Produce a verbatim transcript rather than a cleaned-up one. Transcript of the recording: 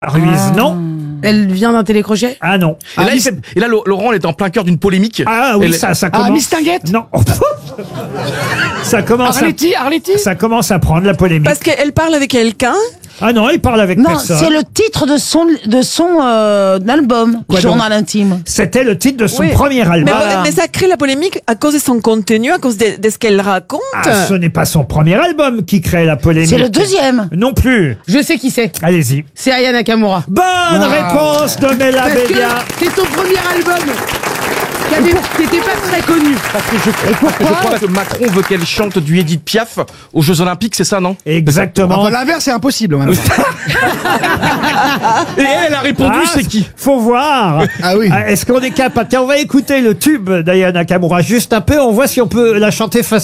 Ruiz, non. Elle vient d'un télécrochet? Ah non. Et, là, il fait- et là, Laurent, elle est en plein cœur d'une polémique. Ah oui, Elle- ça, ça Ah, commence. Miss Tinguette? Non. Ça commence, à, Arletty, Arletty? ça commence à prendre la polémique. Parce qu'elle parle avec quelqu'un. Ah non, il parle avec Non, personne. c'est le titre de son, de son euh, album, Quoi Journal intime. C'était le titre de son Oui. premier album. Mais, Voilà. mais ça crée la polémique à cause de son contenu, à cause de, de ce qu'elle raconte. Ah, ce n'est pas son premier album qui crée la polémique. C'est le deuxième. Non plus. Je sais qui c'est. Allez-y. C'est Aya Nakamura. Bonne réponse de Mela Parce que Bédia. c'est son premier album qui avait- qui n'était pas très connu. Parce que je, je crois que Macron veut qu'elle chante du Edith Piaf aux Jeux Olympiques, c'est ça, non? Exactement. Enfin, l'inverse, c'est impossible. maintenant. Et elle, elle a répondu, Ah, c'est qui? Faut voir. Ah oui. Est-ce qu'on est capable? Tiens, on va écouter le tube d'Aya Nakamura juste un peu. On voit si on peut la chanter facilement.